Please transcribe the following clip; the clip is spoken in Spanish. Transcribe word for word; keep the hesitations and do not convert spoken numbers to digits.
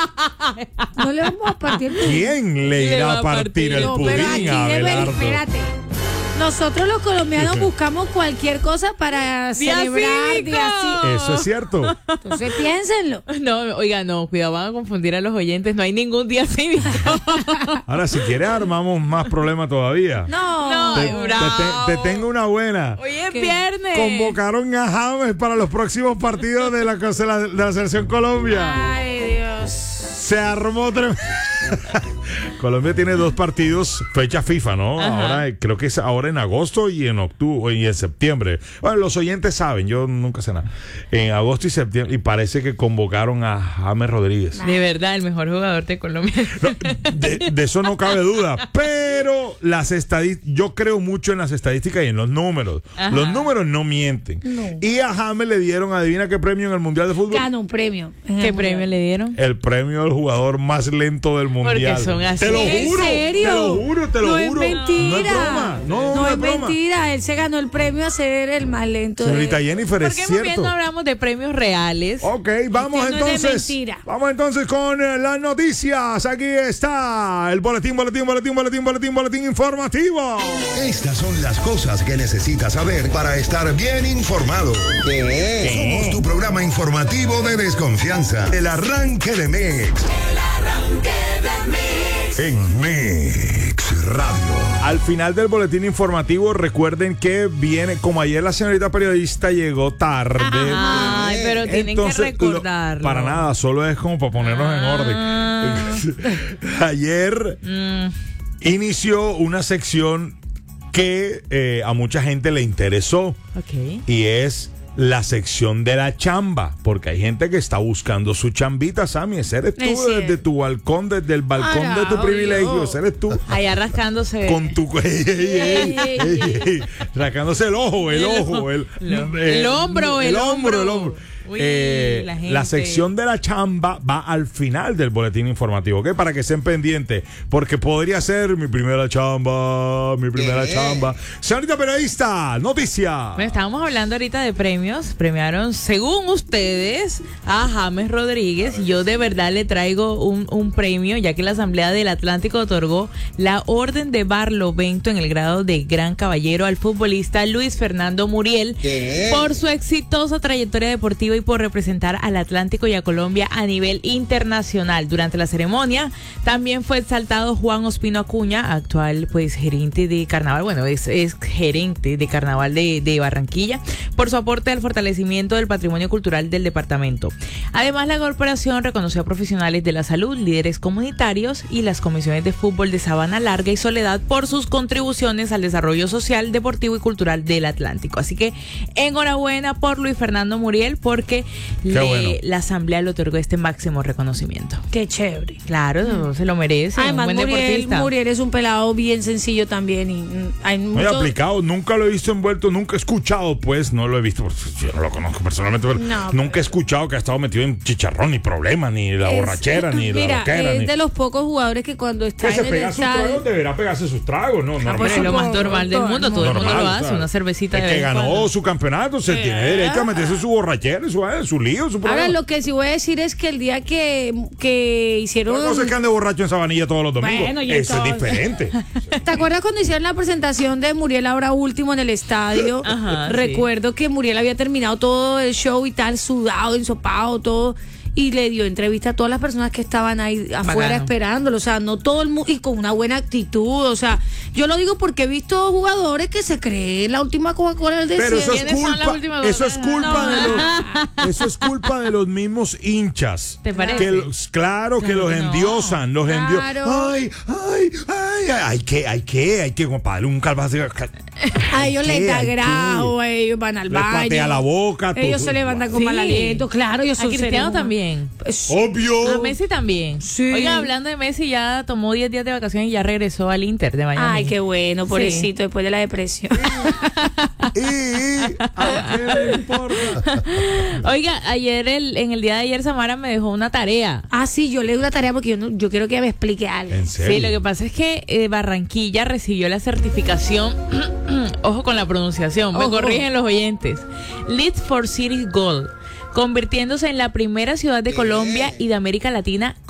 No le vamos a partir el pudín. ¿Quién le irá a partir el No, pero aquí pudín a debe, Abelardo? espérate. Nosotros los colombianos buscamos cualquier cosa para Día celebrar cívico. día sí. Eso es cierto. Entonces piénsenlo. No, oiga, no, cuidado, van a confundir a los oyentes. No hay ningún día cívico. Ahora, si quieres, armamos más problemas todavía. No. No, Te, ay, te- bravo. te- te tengo una buena. Hoy es ¿Qué? viernes. Convocaron a James para los próximos partidos de la, de la, de la selección Colombia. Ay, Dios. Se armó tremendo. Colombia tiene dos partidos, fecha FIFA, ¿no? Ajá. Ahora eh, creo que es ahora en agosto y en octubre y en septiembre. Bueno, los oyentes saben, yo nunca sé nada. En agosto y septiembre y parece que convocaron a James Rodríguez. De verdad, el mejor jugador de Colombia. No, de, de eso no cabe duda, pero las estadísticas, yo creo mucho en las estadísticas y en los números. Ajá. Los números no mienten. No. Y a James le dieron, adivina qué premio en el Mundial de Fútbol. Gana un premio. en el ¿Qué mundial. premio le dieron? El premio al jugador más lento del mundial. Porque son así. Te lo ¿En juro. serio? Te lo juro, te lo no juro. es mentira. No es broma. No, no, es es broma. mentira. Él se ganó el premio a ser el más lento. Señorita de... Jennifer, ¿Por es qué más bien cierto. no hablamos de premios reales? Ok, vamos Este no es de entonces. mentira. Vamos entonces con eh, las noticias. Aquí está el boletín, boletín, boletín, boletín, boletín, boletín informativo. Estas son las cosas que necesitas saber para estar bien informado. Somos tu programa informativo de desconfianza. El arranque de Mix. En Mix Radio. Al final del boletín informativo, recuerden que viene, como ayer la señorita periodista llegó tarde. Ay, pero tienen entonces, que recordarlo. lo- para nada, solo es como para ponernos en orden. Ah. Ayer Mm, inició una sección que eh, a mucha gente le interesó ok. y es la sección de la chamba, porque hay gente que está buscando su chambita, Sammy. Ese eres tú Es cierto. desde tu balcón, desde el balcón Ay, de tu obvio. privilegio. Ese eres tú. Allá rascándose. Con tu ey, ey, ey, Ey, ey, ey, sacándose el ojo, el El ojo, ojo. el, Lo- eh, el hombro, el hombro, el hombro. hombro. Uy, Eh, la la, gente. sección de la chamba va al final del boletín informativo, ¿ok? Para que estén pendientes, porque podría ser mi primera chamba, mi primera chamba. Señorita periodista, noticia. Bueno, estábamos hablando ahorita de premios. Premiaron, según ustedes, a James Rodríguez. Y yo de verdad le traigo un, un premio, ya que la Asamblea del Atlántico otorgó la Orden de Barlovento en el grado de Gran Caballero al futbolista Luis Fernando Muriel por su exitosa trayectoria deportiva y por representar al Atlántico y a Colombia a nivel internacional. Durante la ceremonia también fue exaltado Juan Ospino Acuña, actual pues gerente de Carnaval, bueno, es, es gerente de Carnaval de, de Barranquilla, por su aporte al fortalecimiento del patrimonio cultural del departamento. Además, la corporación reconoció a profesionales de la salud, líderes comunitarios y las comisiones de fútbol de Sabana Larga y Soledad por sus contribuciones al desarrollo social, deportivo y cultural del Atlántico. Así que enhorabuena por Luis Fernando Muriel, porque le- bueno. la Asamblea le otorgó este máximo reconocimiento. Qué chévere. Claro, se lo merece. Además, un buen Muriel, deportista. Muriel es un pelado bien sencillo también. Y mm, hay Muy mucho- aplicado, nunca lo he visto envuelto, nunca he escuchado, pues, no lo he visto, porque yo no lo conozco personalmente, pero No, nunca he pero- escuchado que ha estado metido en chicharrón, ni problema, ni la Es- borrachera, ni mira, la loquera, es ni... de los pocos jugadores que cuando está Que se en el pega sus tragos, estadio. deberá pegarse sus tragos, ¿no? Normal. Pues es lo más Todo, normal del todo el mundo, todo el mundo Normal, lo o hace, sea, una cervecita el de que vez en ganó cuando. su campeonato se tiene derecho a meterse su borrachera, su, eh, su lío, su Ahora, problema. lo que sí voy a decir es que el día que, que hicieron. No se que ande borracho en Sabanilla todos los domingos. Bueno, y Eso es entonces- diferente. ¿Te acuerdas cuando hicieron la presentación de Muriel ahora último en el estadio? Ajá, sí. Recuerdo que Muriel había terminado todo el show y tal, sudado, ensopado, todo. Y le dio entrevista a todas las personas que estaban ahí afuera Bacano. esperándolo. O sea, no todo el mundo. Y con una buena actitud. O sea, yo lo digo porque he visto jugadores que se creen la última Coca-Cola del Pero eso desierto. es ¿Quiénes son las culpa, últimas eso es gotas? culpa No. de los, eso es culpa de los mismos hinchas. ¿Te parece? Que los- claro, que Claro los que no. endiosan, los endiosan. Claro. Ay, ay, ay, ay, hay que, hay que, hay que, compadre, un calvazo. A ellos les da ¿Qué? grajo, ellos van al Les baño. patea la boca, Ellos todo. se levantan con Sí. mal aliento. Claro, ellos A son Cristiano seres humanos. también. Pues, Obvio. A Messi también. Sí. Oiga, hablando de Messi, ya tomó diez días de vacaciones y ya regresó al Inter de Miami. Ay, qué bueno, pobrecito, después de la depresión. Y a qué le importa. Oiga, ayer, el, en el día de ayer, Samara me dejó una tarea. Ah, sí, yo le doy una tarea porque yo, no, yo quiero que ella me explique algo. En serio. Sí, lo que pasa es que eh, Barranquilla recibió la certificación, ojo con la pronunciación, me Ojo. corrigen los oyentes, Lead for Cities Gold, convirtiéndose en la primera ciudad de Colombia y de América Latina